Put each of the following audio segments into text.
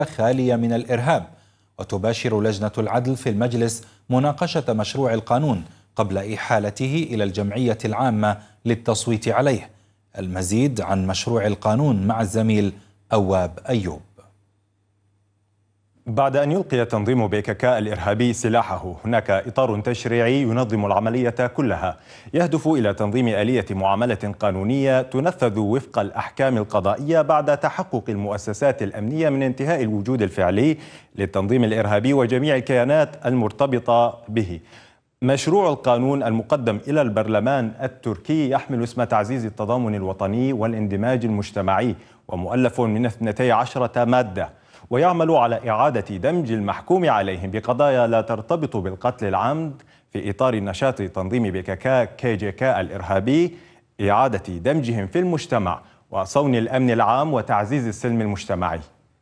خالية من الإرهاب. وتباشر لجنة العدل في المجلس مناقشة مشروع القانون قبل إحالته إلى الجمعية العامة للتصويت عليه. المزيد عن مشروع القانون مع الزميل أواب أيوب. بعد أن يلقي تنظيم PKK الإرهابي سلاحه، هناك إطار تشريعي ينظم العملية كلها، يهدف إلى تنظيم آلية معاملة قانونية تنفذ وفق الأحكام القضائية بعد تحقق المؤسسات الأمنية من انتهاء الوجود الفعلي للتنظيم الإرهابي وجميع الكيانات المرتبطة به. مشروع القانون المقدم إلى البرلمان التركي يحمل اسم تعزيز التضامن الوطني والاندماج المجتمعي، ومؤلف من 12 مادة، ويعمل على إعادة دمج المحكوم عليهم بقضايا لا ترتبط بالقتل العمد في إطار نشاط تنظيم KJK الإرهابي، إعادة دمجهم في المجتمع وصون الأمن العام وتعزيز السلم المجتمعي.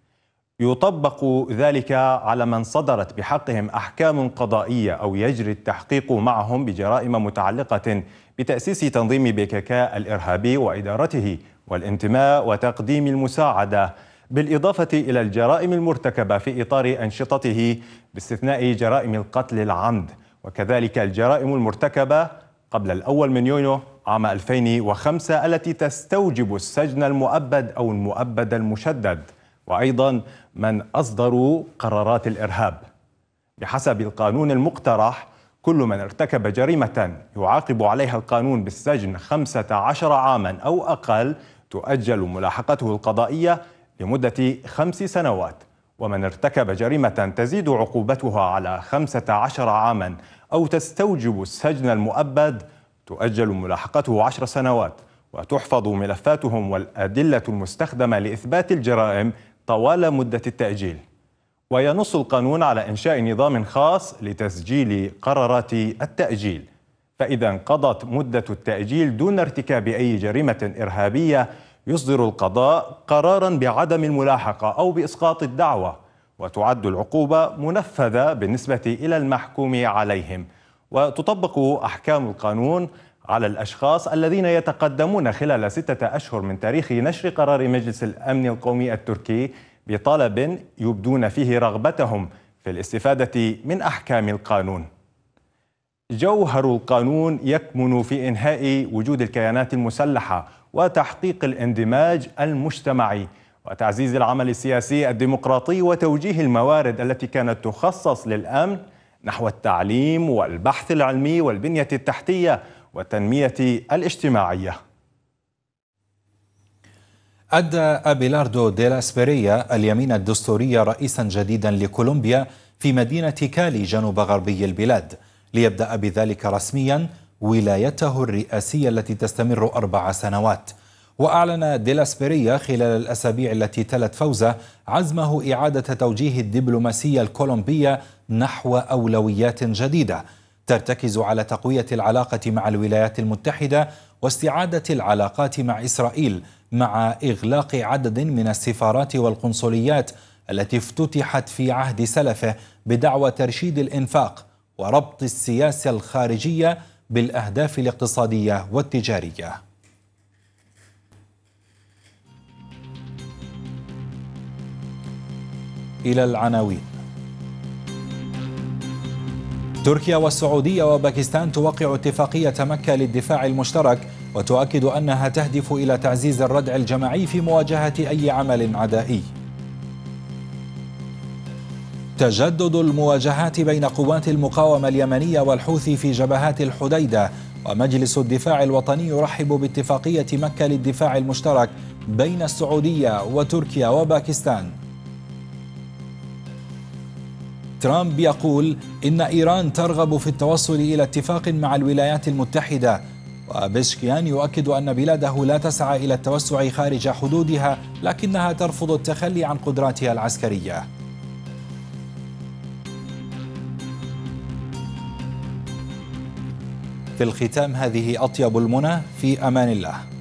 يطبق ذلك على من صدرت بحقهم أحكام قضائية أو يجري التحقيق معهم بجرائم متعلقة بتأسيس تنظيم PKK الإرهابي وإدارته والانتماء وتقديم المساعدة، بالإضافة إلى الجرائم المرتكبة في إطار أنشطته باستثناء جرائم القتل العمد، وكذلك الجرائم المرتكبة قبل 1 يونيو عام 2005 التي تستوجب السجن المؤبد أو المؤبد المشدد، وأيضا من أصدروا قرارات الإرهاب. بحسب القانون المقترح، كل من ارتكب جريمة يعاقب عليها القانون بالسجن 15 عاما أو أقل تؤجل ملاحقته القضائية لمدة 5 سنوات، ومن ارتكب جريمة تزيد عقوبتها على 15 عاما أو تستوجب السجن المؤبد تؤجل ملاحقته 10 سنوات، وتحفظ ملفاتهم والأدلة المستخدمة لإثبات الجرائم طوال مدة التأجيل. وينص القانون على إنشاء نظام خاص لتسجيل قرارات التأجيل، فإذا انقضت مدة التأجيل دون ارتكاب أي جريمة إرهابية يصدر القضاء قراراً بعدم الملاحقة أو بإسقاط الدعوة، وتعد العقوبة منفذة بالنسبة إلى المحكوم عليهم. وتطبق أحكام القانون على الأشخاص الذين يتقدمون خلال 6 أشهر من تاريخ نشر قرار مجلس الأمن القومي التركي بطلب يبدون فيه رغبتهم في الاستفادة من أحكام القانون. جوهر القانون يكمن في إنهاء وجود الكيانات المسلحة وتحقيق الاندماج المجتمعي وتعزيز العمل السياسي الديمقراطي وتوجيه الموارد التي كانت تخصص للأمن نحو التعليم والبحث العلمي والبنية التحتية والتنمية الاجتماعية. أدى أبيلاردو ديلا إسبريا اليمين الدستوري رئيسا جديدا لكولومبيا في مدينة كالي جنوب غربي البلاد، ليبدأ بذلك رسميا ولايته الرئاسية التي تستمر 4 سنوات. وأعلن ديلا إسبريا خلال الأسابيع التي تلت فوزه عزمه إعادة توجيه الدبلوماسية الكولومبية نحو أولويات جديدة ترتكز على تقوية العلاقة مع الولايات المتحدة واستعادة العلاقات مع إسرائيل، مع إغلاق عدد من السفارات والقنصليات التي افتتحت في عهد سلفه بدعوى ترشيد الإنفاق وربط السياسة الخارجية بالأهداف الاقتصادية والتجارية. إلى العناوين. تركيا والسعودية وباكستان توقع اتفاقية مكة للدفاع المشترك وتؤكد أنها تهدف إلى تعزيز الردع الجماعي في مواجهة أي عمل عدائي. تجدد المواجهات بين قوات المقاومة اليمنية والحوثي في جبهات الحديدة، ومجلس الدفاع الوطني يرحب باتفاقية مكة للدفاع المشترك بين السعودية وتركيا وباكستان. ترامب يقول إن إيران ترغب في التوصل إلى اتفاق مع الولايات المتحدة، وبشكيان يؤكد أن بلاده لا تسعى إلى التوسع خارج حدودها لكنها ترفض التخلي عن قدراتها العسكرية. في الختام هذه أطيب المنى، في أمان الله.